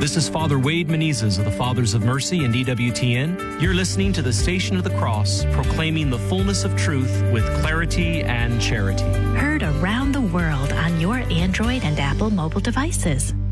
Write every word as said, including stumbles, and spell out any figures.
This is Father Wade Menezes of the Fathers of Mercy and E W T N. You're listening to the Station of the Cross, proclaiming the fullness of truth with clarity and charity. Heard around the world on your Android and Apple mobile devices.